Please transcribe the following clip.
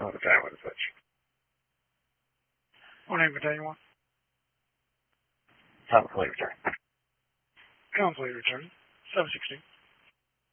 Oh, the time and such. What name for anyone? Tom Clay return. Tom Clay return. 716.